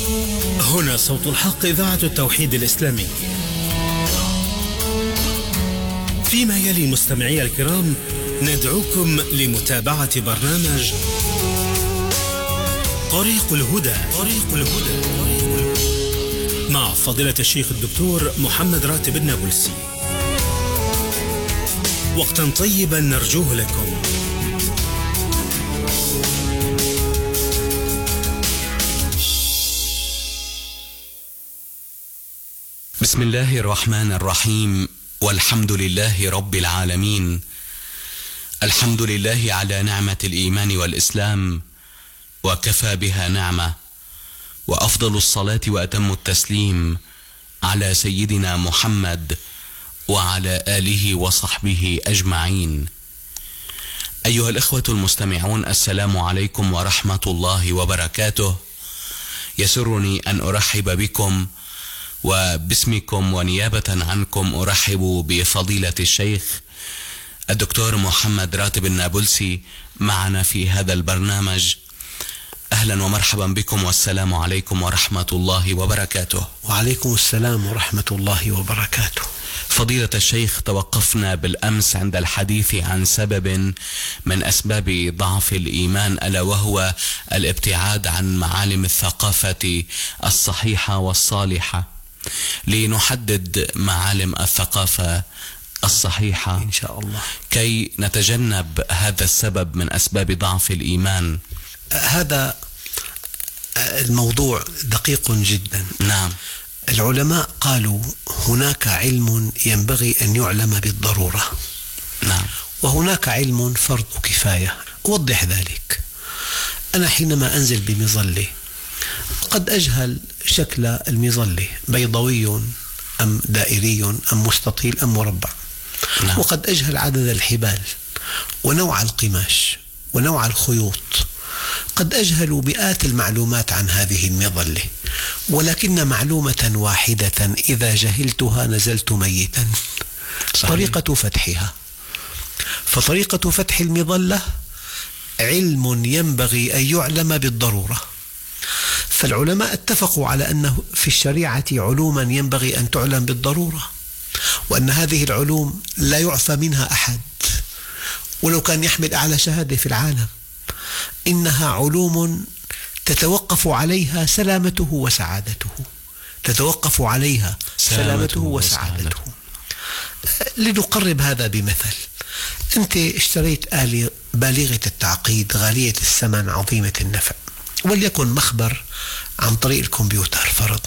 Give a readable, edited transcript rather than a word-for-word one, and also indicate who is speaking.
Speaker 1: هنا صوت الحق، إذاعة التوحيد الإسلامي. فيما يلي مستمعي الكرام ندعوكم لمتابعة برنامج طريق الهدى مع فضيلة الشيخ الدكتور محمد راتب النابلسي. وقتا طيبا نرجوه لكم.
Speaker 2: بسم الله الرحمن الرحيم، والحمد لله رب العالمين. الحمد لله على نعمة الإيمان والإسلام، وكفى بها نعمة، وأفضل الصلاة وأتم التسليم على سيدنا محمد وعلى آله وصحبه أجمعين. أيها الإخوة المستمعون، السلام عليكم ورحمة الله وبركاته. يسرني أن أرحب بكم، وباسمكم ونيابة عنكم أرحب بفضيلة الشيخ الدكتور محمد راتب النابلسي معنا في هذا البرنامج. أهلا ومرحبا بكم، والسلام عليكم ورحمة الله وبركاته.
Speaker 3: وعليكم السلام ورحمة الله وبركاته.
Speaker 2: فضيلة الشيخ، توقفنا بالأمس عند الحديث عن سبب من أسباب ضعف الإيمان، ألا وهو الابتعاد عن معالم الثقافة الصحيحة والصالحة. لنحدد معالم الثقافة الصحيحة
Speaker 3: إن شاء الله
Speaker 2: كي نتجنب هذا السبب من أسباب ضعف الإيمان.
Speaker 3: هذا الموضوع دقيق جدا.
Speaker 2: نعم.
Speaker 3: العلماء قالوا هناك علم ينبغي أن يعلم بالضرورة،
Speaker 2: نعم،
Speaker 3: وهناك علم فرض كفاية. أوضح ذلك. أنا حينما أنزل بمظلة قد أجهل شكل المظلة، بيضوي أم دائري أم مستطيل أم مربع،
Speaker 2: نعم.
Speaker 3: وقد أجهل عدد الحبال ونوع القماش ونوع الخيوط. قد أجهل مئات المعلومات عن هذه المظلة، ولكن معلومة واحدة إذا جهلتها نزلت ميتا. صحيح. طريقة فتحها. فطريقة فتح المظلة علم ينبغي أن يعلم بالضرورة. فالعلماء اتفقوا على أنه في الشريعة علوما ينبغي أن تعلم بالضرورة، وأن هذه العلوم لا يعفى منها أحد ولو كان يحمل أعلى شهادة في العالم. إنها علوم تتوقف عليها سلامته وسعادته، تتوقف عليها سلامته وسعادته. لنقرب هذا بمثل. أنت اشتريت آلة بالغة التعقيد غالية الثمن عظيمة النفع، وليكن مخبر عن طريق الكمبيوتر فرضا.